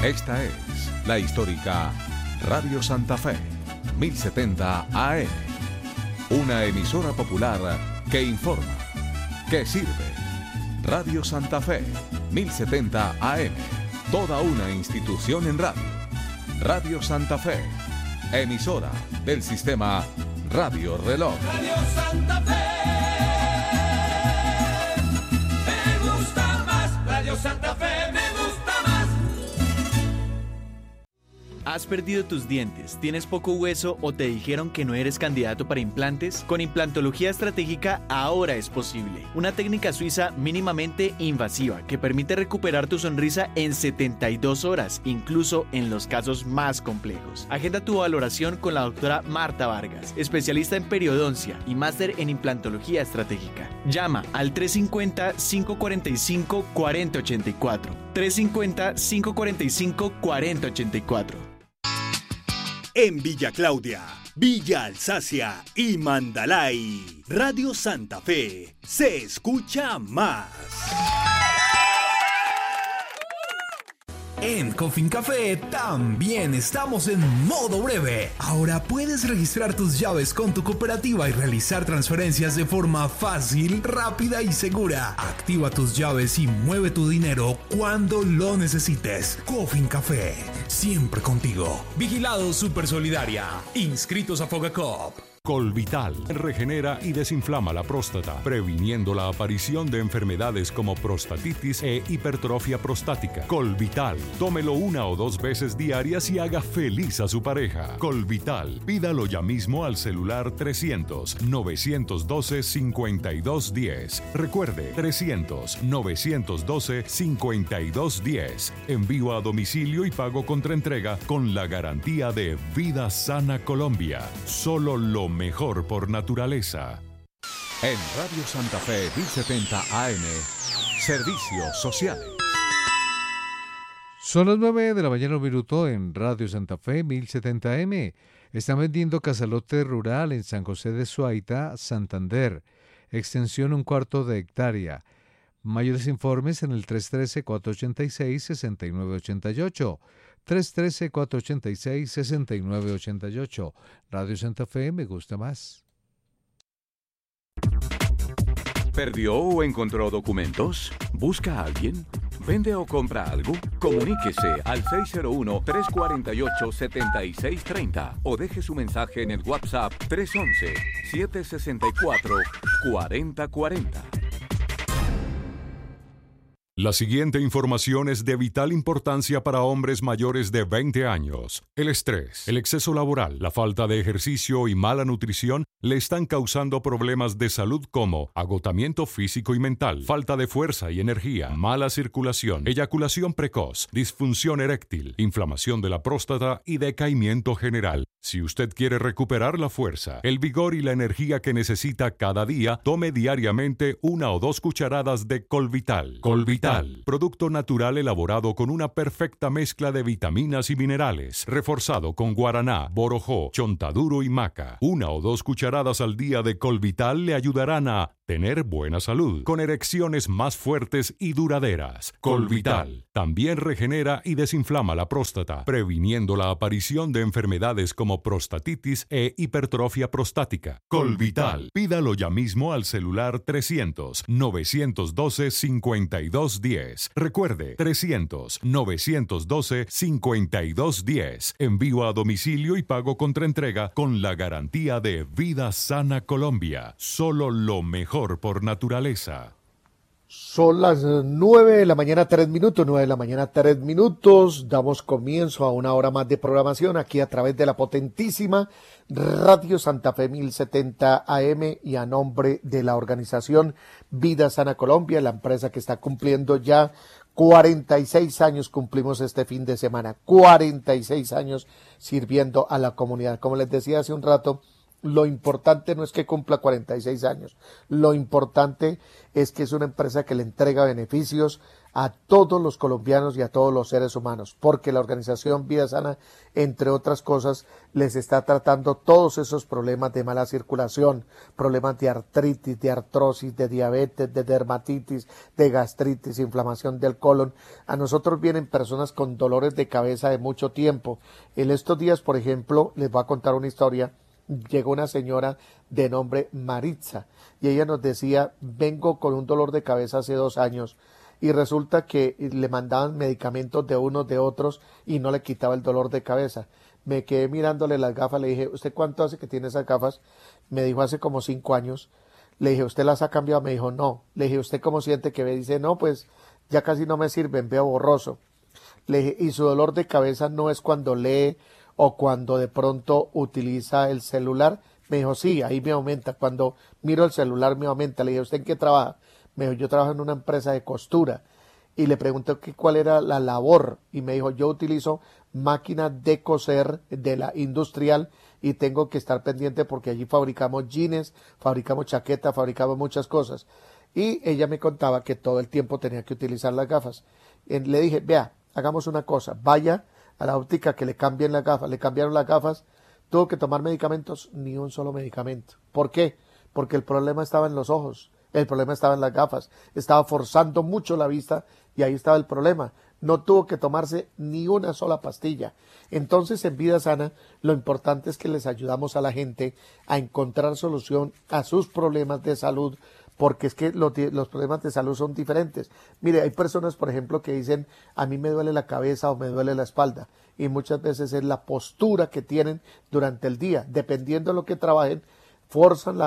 Esta es la histórica Radio Santa Fe, 1070 AM. Una emisora popular que informa, que sirve. Radio Santa Fe, 1070 AM. Toda una institución en radio. Radio Santa Fe, emisora del sistema Radio Reloj. Radio Santa Fe, me gusta más. Radio Santa Fe, me gusta más. ¿Has perdido tus dientes? ¿Tienes poco hueso o te dijeron que no eres candidato para implantes? Con implantología estratégica ahora es posible. Una técnica suiza mínimamente invasiva que permite recuperar tu sonrisa en 72 horas, incluso en los casos más complejos. Agenda tu valoración con la doctora Marta Vargas, especialista en periodoncia y máster en implantología estratégica. Llama al 350-545-4084. 350-545-4084. En Villa Claudia, Villa Alsacia y Mandalay, Radio Santa Fe se escucha más. En Coffin Café también estamos en modo breve. Ahora puedes registrar tus llaves con tu cooperativa y realizar transferencias de forma fácil, rápida y segura. Activa tus llaves y mueve tu dinero cuando lo necesites. Coffin Café, siempre contigo. Vigilado Super Solidaria. Inscritos a Fogacop. Colvital regenera y desinflama la próstata, previniendo la aparición de enfermedades como prostatitis e hipertrofia prostática. Colvital, tómelo 1 o 2 veces diarias y haga feliz a su pareja. Colvital, pídalo ya mismo al celular 300-912-5210. Recuerde, 300-912-5210. Envío a domicilio y pago contra entrega con la garantía de Vida Sana Colombia. Solo lo mejor por naturaleza. En Radio Santa Fe 1070 AM, Servicios Sociales. Son las 9 de la mañana, un minuto, en Radio Santa Fe 1070 AM. Están vendiendo casalote rural en San José de Suaita, Santander. Extensión 1/4 de hectárea. Mayores informes en el 313-486-6988. 313-486-6988. Radio Santa Fe, me gusta más. ¿Perdió o encontró documentos? ¿Busca a alguien? ¿Vende o compra algo? Comuníquese al 601-348-7630 o deje su mensaje en el WhatsApp 311-764-4040. La siguiente información es de vital importancia para hombres mayores de 20 años. El estrés, el exceso laboral, la falta de ejercicio y mala nutrición le están causando problemas de salud como agotamiento físico y mental, falta de fuerza y energía, mala circulación, eyaculación precoz, disfunción eréctil, inflamación de la próstata y decaimiento general. Si usted quiere recuperar la fuerza, el vigor y la energía que necesita cada día, tome diariamente 1 o 2 cucharadas de Colvital. Colvital, producto natural elaborado con una perfecta mezcla de vitaminas y minerales, reforzado con guaraná, borojó, chontaduro y maca. 1 o 2 cucharadas al día de Colvital le ayudarán a tener buena salud, con erecciones más fuertes y duraderas. Colvital también regenera y desinflama la próstata, previniendo la aparición de enfermedades como prostatitis e hipertrofia prostática. Colvital, pídalo ya mismo al celular 300-912-5210. Recuerde, 300-912-5210. Envío a domicilio y pago contra entrega con la garantía de Vida Sana Colombia. Solo lo mejor por naturaleza. Son las 9 de la mañana, 3 minutos, 9 de la mañana, 3 minutos. Damos comienzo a una hora más de programación aquí a través de la potentísima Radio Santa Fe 1070 AM y a nombre de la organización Vida Sana Colombia, la empresa que está cumpliendo ya 46 años, cumplimos este fin de semana, 46 años sirviendo a la comunidad. Como les decía hace un rato, lo importante no es que cumpla 46 años, lo importante es que es una empresa que le entrega beneficios a todos los colombianos y a todos los seres humanos, porque la organización Vida Sana, entre otras cosas, les está tratando todos esos problemas de mala circulación, problemas de artritis, de artrosis, de diabetes, de dermatitis, de gastritis, inflamación del colon. A nosotros vienen personas con dolores de cabeza de mucho tiempo. En estos días, por ejemplo, les voy a contar una historia. Llegó una señora de nombre Maritza y ella nos decía, vengo con un dolor de cabeza hace 2 años y resulta que le mandaban medicamentos de unos de otros y no le quitaba el dolor de cabeza. Me quedé mirándole las gafas, le dije, ¿usted cuánto hace que tiene esas gafas? Me dijo, hace como 5 años. Le dije, ¿usted las ha cambiado? Me dijo, no. Le dije, ¿usted cómo siente que ve? Dice, no, pues ya casi no me sirven, veo borroso. Le dije, ¿y su dolor de cabeza no es cuando lee o cuando de pronto utiliza el celular? Me dijo, sí, ahí me aumenta. Cuando miro el celular me aumenta. Le dije, ¿usted en qué trabaja? Me dijo, yo trabajo en una empresa de costura. Y le pregunté cuál era la labor. Y me dijo, yo utilizo máquinas de coser de la industrial y tengo que estar pendiente porque allí fabricamos jeans, fabricamos chaquetas, fabricamos muchas cosas. Y ella me contaba que todo el tiempo tenía que utilizar las gafas. Le dije, vea, hagamos una cosa, vaya a la óptica que le cambien las gafas. Le cambiaron las gafas, tuvo que tomar medicamentos, ni un solo medicamento. ¿Por qué? Porque el problema estaba en los ojos. El problema estaba en las gafas, estaba forzando mucho la vista y ahí estaba el problema. No tuvo que tomarse ni una sola pastilla. Entonces, en Vida Sana, lo importante es que les ayudamos a la gente a encontrar solución a sus problemas de salud, porque es que los problemas de salud son diferentes. Mire, hay personas, por ejemplo, que dicen, a mí me duele la cabeza o me duele la espalda, y muchas veces es la postura que tienen durante el día. Dependiendo de lo que trabajen, forzan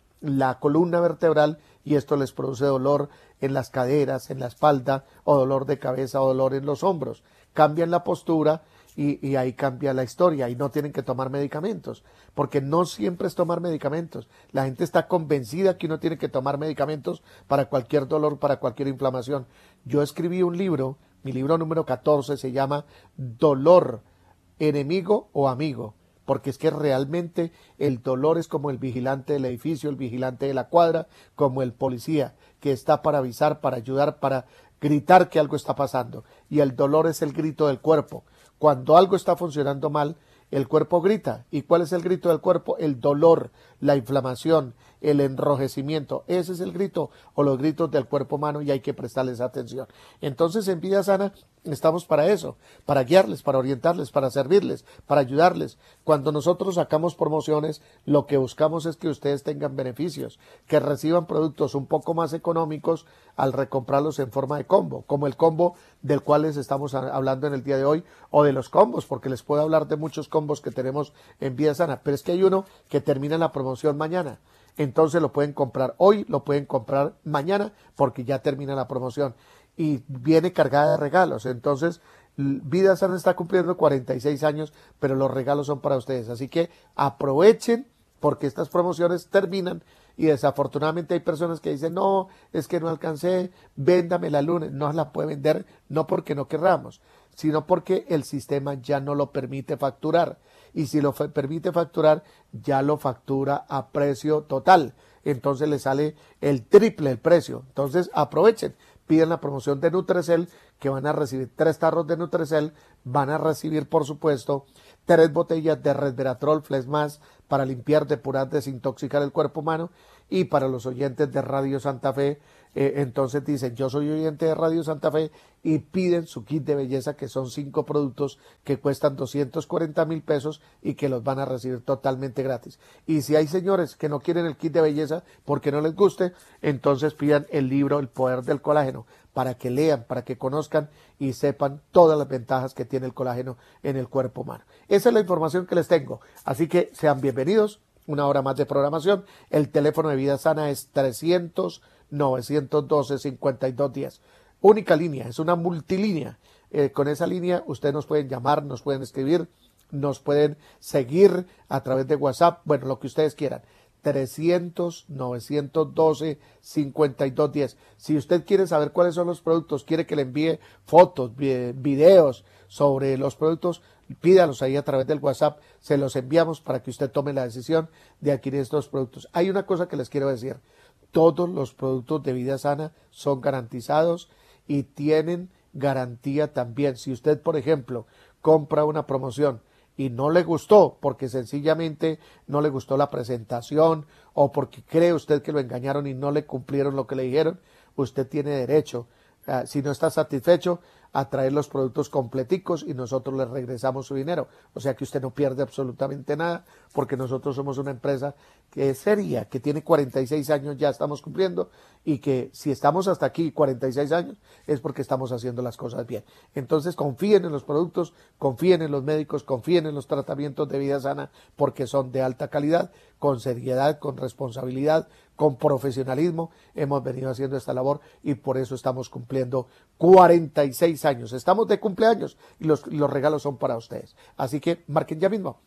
la columna vertebral y esto les produce dolor en las caderas, en la espalda, o dolor de cabeza o dolor en los hombros. Cambian la postura y ahí cambia la historia y no tienen que tomar medicamentos, porque no siempre es tomar medicamentos. La gente está convencida que uno tiene que tomar medicamentos para cualquier dolor, para cualquier inflamación. Yo escribí un libro, mi libro número 14 se llama Dolor, enemigo o amigo, porque es que realmente el dolor es como el vigilante del edificio, el vigilante de la cuadra, como el policía que está para avisar, para ayudar, para gritar que algo está pasando. Y el dolor es el grito del cuerpo. Cuando algo está funcionando mal, el cuerpo grita. ¿Y cuál es el grito del cuerpo? El dolor, la inflamación, el enrojecimiento. Ese es el grito o los gritos del cuerpo humano y hay que prestarles atención. Entonces, en Vida Sana estamos para eso, para guiarles, para orientarles, para servirles, para ayudarles. Cuando nosotros sacamos promociones, lo que buscamos es que ustedes tengan beneficios, que reciban productos un poco más económicos al recomprarlos en forma de combo, como el combo del cual les estamos hablando en el día de hoy, o de los combos, porque les puedo hablar de muchos combos que tenemos en Vida Sana, pero es que hay uno que termina la promoción mañana. Entonces lo pueden comprar hoy, lo pueden comprar mañana, porque ya termina la promoción. Y viene cargada de regalos. Entonces, Vida Sana está cumpliendo 46 años, pero los regalos son para ustedes. Así que aprovechen, porque estas promociones terminan y desafortunadamente hay personas que dicen, no, es que no alcancé, véndamela el lunes. No la puede vender, no porque no querramos, sino porque el sistema ya no lo permite facturar. Y si lo permite facturar, ya lo factura a precio total. Entonces le sale el triple el precio. Entonces aprovechen, piden la promoción de Nutrecel, que van a recibir 3 tarros de Nutrecel, van a recibir, por supuesto, 3 botellas de Resveratrol Flex Más para limpiar, depurar, desintoxicar el cuerpo humano. Y para los oyentes de Radio Santa Fe, entonces dicen, yo soy oyente de Radio Santa Fe, y piden su kit de belleza, que son 5 productos que cuestan 240,000 pesos y que los van a recibir totalmente gratis. Y si hay señores que no quieren el kit de belleza porque no les guste, entonces pidan el libro El Poder del Colágeno, para que lean, para que conozcan y sepan todas las ventajas que tiene el colágeno en el cuerpo humano. Esa es la información que les tengo, así que sean bienvenidos. Una hora más de programación. El teléfono de Vida Sana es 300-912-5210. Única línea, es una multilínea. Con esa línea ustedes nos pueden llamar, nos pueden escribir, nos pueden seguir a través de WhatsApp, bueno, lo que ustedes quieran. 300-912-5210. Si usted quiere saber cuáles son los productos, quiere que le envíe fotos, videos sobre los productos, pídalos ahí a través del WhatsApp, se los enviamos para que usted tome la decisión de adquirir estos productos. Hay una cosa que les quiero decir, todos los productos de Vida Sana son garantizados y tienen garantía también. Si usted, por ejemplo, compra una promoción y no le gustó porque sencillamente no le gustó la presentación o porque cree usted que lo engañaron y no le cumplieron lo que le dijeron, usted tiene derecho, si no está satisfecho, a traer los productos completicos y nosotros le regresamos su dinero. O sea que usted no pierde absolutamente nada porque nosotros somos una empresa que es seria, que tiene 46 años, ya estamos cumpliendo, y que si estamos hasta aquí 46 años es porque estamos haciendo las cosas bien. Entonces confíen en los productos, confíen en los médicos, confíen en los tratamientos de Vida Sana porque son de alta calidad, con seriedad, con responsabilidad, con profesionalismo. Hemos venido haciendo esta labor y por eso estamos cumpliendo 46 años. Estamos de cumpleaños y los regalos son para ustedes. Así que marquen ya mismo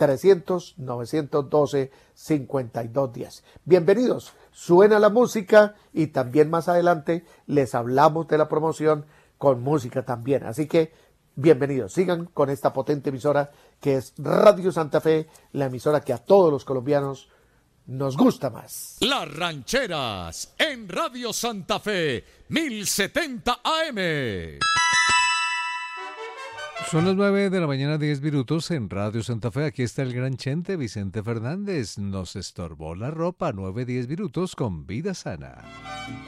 300-912-5210. Bienvenidos, suena la música y también más adelante les hablamos de la promoción con música también. Así que bienvenidos, sigan con esta potente emisora que es Radio Santa Fe, la emisora que a todos los colombianos nos gusta más. Las Rancheras en Radio Santa Fe 1070 AM. Son las 9 de la mañana, 10 minutos en Radio Santa Fe. Aquí está el gran Chente Vicente Fernández. Nos estorbó la ropa, 9-10 minutos con Vida Sana.